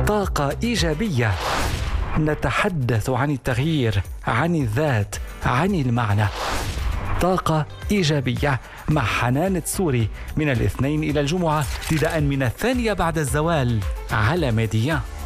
طاقة إيجابية. نتحدث عن التغيير، عن الذات، عن المعنى. طاقة إيجابية مع حنان التسوري من الاثنين إلى الجمعة ابتداء من 2:00 بعد الزوال على ميديا.